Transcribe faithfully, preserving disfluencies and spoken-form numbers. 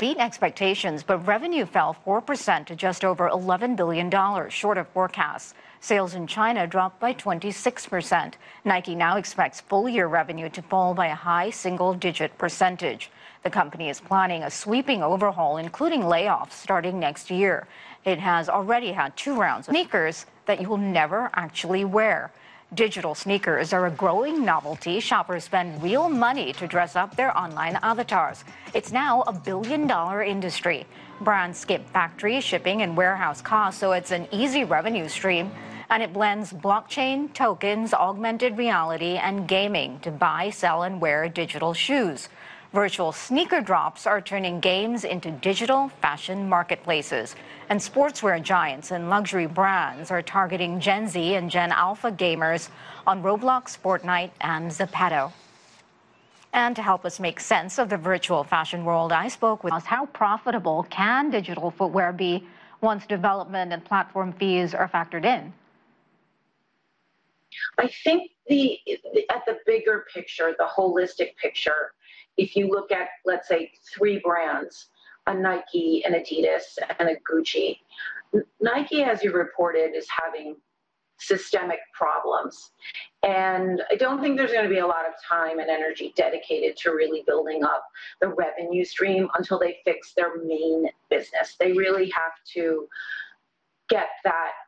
beat expectations, but revenue fell four percent to just over eleven billion dollars, short of forecasts. Sales in China dropped by twenty-six percent. Nike now expects full-year revenue to fall by a high single-digit percentage. The company is planning a sweeping overhaul, including layoffs, starting next year. It has already had two rounds of sneakers that you will never actually wear. Digital sneakers are a growing novelty. Shoppers spend real money to dress up their online avatars. It's now a billion-dollar industry. Brands skip factory, shipping, and warehouse costs, so it's an easy revenue stream. And it blends blockchain, tokens, augmented reality, and gaming to buy, sell, and wear digital shoes. Virtual sneaker drops are turning games into digital fashion marketplaces. And sportswear giants and luxury brands are targeting Gen Z and Gen Alpha gamers on Roblox, Fortnite, and Zepeto. And to help us make sense of the virtual fashion world, I spoke with us. How profitable can digital footwear be once development and platform fees are factored in? I think the at the bigger picture, the holistic picture, if you look at, let's say, three brands, a Nike, an Adidas, and a Gucci, Nike, as you reported, is having systemic problems. And I don't think there's going to be a lot of time and energy dedicated to really building up the revenue stream until they fix their main business. They really have to get that